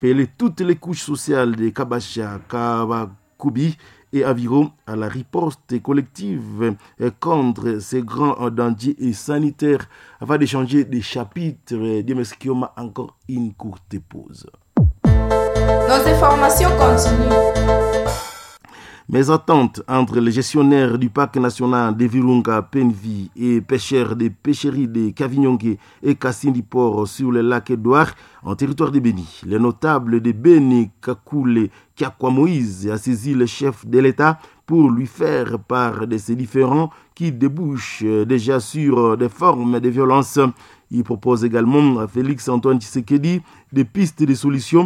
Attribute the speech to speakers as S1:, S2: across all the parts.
S1: appeler toutes les couches sociales de Kabasha, Kabakubi et Aviro à la riposte collective contre ces grands dangers sanitaires. Avant d'échanger des chapitres, Dieu merci qu'il y a encore une courte pause.
S2: Nos informations continuent.
S1: Mes attentes entre les gestionnaires du parc national de Virunga, Penvi et pêcheurs des pêcheries de Kavinyongue et Kassindi-Port sur le lac Édouard en territoire de Béni. Les notables de Béni, Kakule, Kiakwa Moïse a saisi le chef de l'État pour lui faire part de ces différends qui débouchent déjà sur des formes de violence. Il propose également à Félix Antoine Tshisekedi des pistes de solutions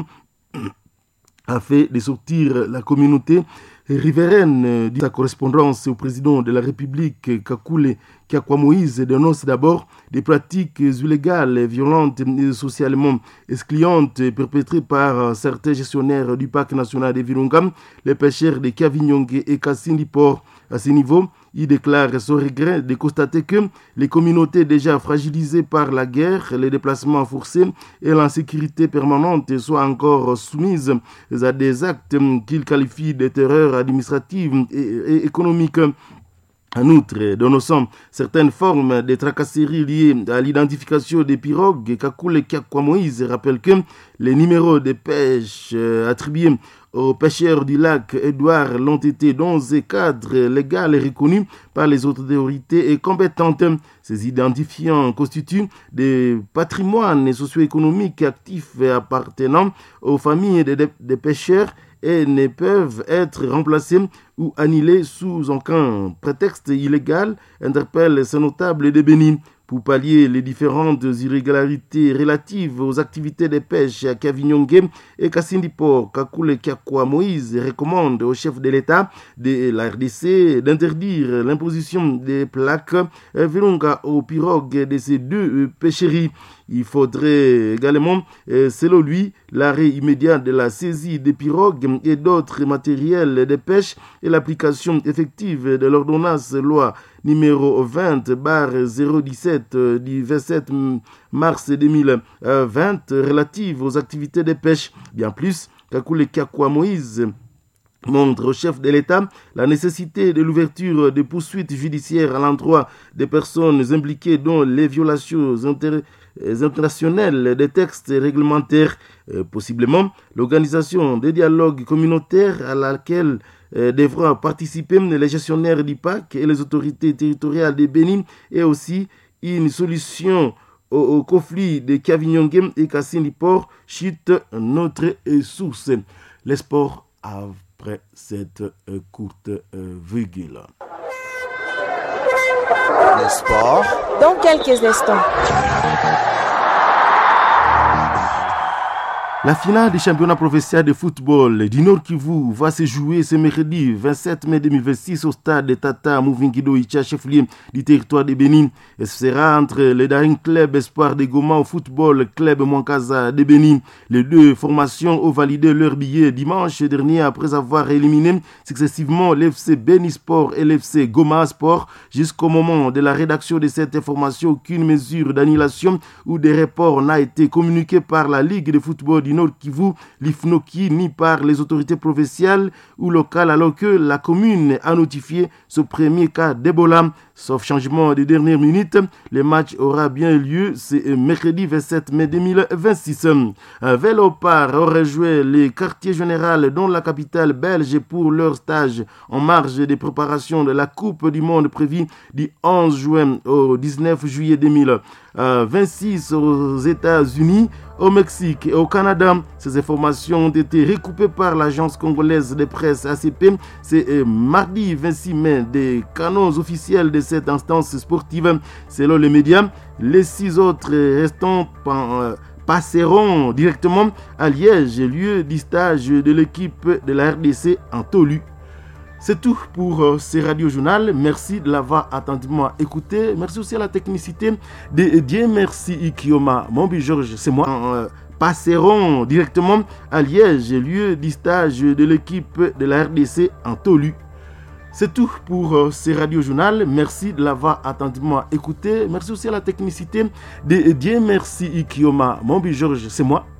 S1: afin de sortir la communauté riveraine de sa correspondance au président de la République, Kakule Kiakwa Moïse, dénonce d'abord des pratiques illégales, violentes et socialement excluantes perpétrées par certains gestionnaires du parc national de Virunga, les pêcheurs de Kavinyongue et Kassindi-Port. À ce niveau, il déclare son regret de constater que les communautés déjà fragilisées par la guerre, les déplacements forcés et l'insécurité permanente soient encore soumises à des actes qu'il qualifie de terreur administrative et économique. En outre, dénonçant certaines formes de tracasseries liées à l'identification des pirogues, Kakule Kiakwa Moïse rappelle que les numéros de pêche attribués aux pêcheurs du lac Édouard l'ont été dans un cadre légal et reconnu par les autorités et compétentes. Ces identifiants constituent des patrimoines socio-économiques actifs appartenant aux familles des pêcheurs et ne peuvent être remplacés ou annulés sous aucun prétexte illégal, interpelle ce notable de Bénin. Pour pallier les différentes irrégularités relatives aux activités de pêche à Kavinyongue et Kassindi-Port, Kakule Kiakwa Moïse recommande au chef de l'État de la RDC d'interdire l'imposition des plaques Virunga aux pirogues de ces deux pêcheries. Il faudrait également, selon lui, l'arrêt immédiat de la saisie des pirogues et d'autres matériels de pêche et l'application effective de l'ordonnance loi numéro 20/017 du 27 mars 2020 relative aux activités de pêche. Bien plus, Kakule Kiakwa Moïse montre au chef de l'État la nécessité de l'ouverture de poursuites judiciaires à l'endroit des personnes impliquées dans les violations internationales des textes réglementaires. Possiblement, l'organisation des dialogues communautaires à laquelle devront participer les gestionnaires du parc et les autorités territoriales de Bénin et aussi une solution au conflit de Kavinyongue et Kassindi-Port chute notre source. Les sports après cette courte virgule.
S3: Les sports
S2: dans quelques instants.
S1: La finale du championnat provincial de football du Nord Kivu va se jouer ce mercredi 27 mai 2026 au stade de Tata Mouvingido Icha, chef-lieu du territoire de Bénin. Et ce sera entre le Daring Club Espoir de Goma au football Club Mwankaza de Bénin. Les deux formations ont validé leur billet dimanche dernier après avoir éliminé successivement l'FC Béni Sport et l'FC Goma Sport. Jusqu'au moment de la rédaction de cette information, aucune mesure d'annulation ou de report n'a été communiquée par la Ligue de football du Nord Kivu, l'IFNOKI, ni par les autorités provinciales ou locales, alors que la commune a notifié ce premier cas d'Ebola. Sauf changement de dernière minute, le match aura bien lieu ce mercredi 27 mai 2026. Vélopar aurait joué les quartiers généraux dans la capitale belge pour leur stage en marge des préparations de la Coupe du Monde prévue du 11 juin au 19 juillet 2026 aux États-Unis, au Mexique et au Canada. Ces informations ont été recoupées par l'agence congolaise de presse ACP. C'est mardi 26 mai des canons officiels de cette instance sportive. Selon les médias, les 6 autres restants passeront directement à Liège, lieu du stage de l'équipe de la RDC en Tolu. C'est tout pour ce radio-journal. Merci de l'avoir attentivement écouté. Merci aussi à la technicité de Dieu. Merci Ikioma. Mon Georges, c'est moi. Passeront directement à Liège, lieu du stage de l'équipe de la RDC en Tolu. C'est tout pour ce radio-journal. Merci de l'avoir attentivement écouté. Merci aussi à la technicité de Dieu. Merci Ikioma. Mon Georges, c'est moi.